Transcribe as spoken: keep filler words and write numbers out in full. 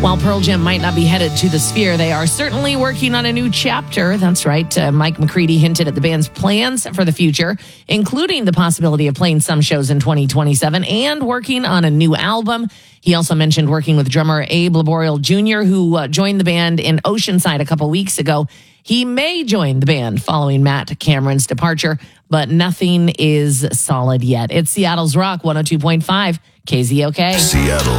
While Pearl Jam might not be headed to the Sphere, they are certainly working on a new chapter. That's right. Uh, Mike McCready hinted at the band's plans for the future, including the possibility of playing some shows in twenty twenty-seven and working on a new album. He also mentioned working with drummer Abe Laboriel Junior, who uh, joined the band in Oceanside a couple weeks ago. He may join the band following Matt Cameron's departure, but nothing is solid yet. It's Seattle's Rock one oh two point five K Z O K. Seattle.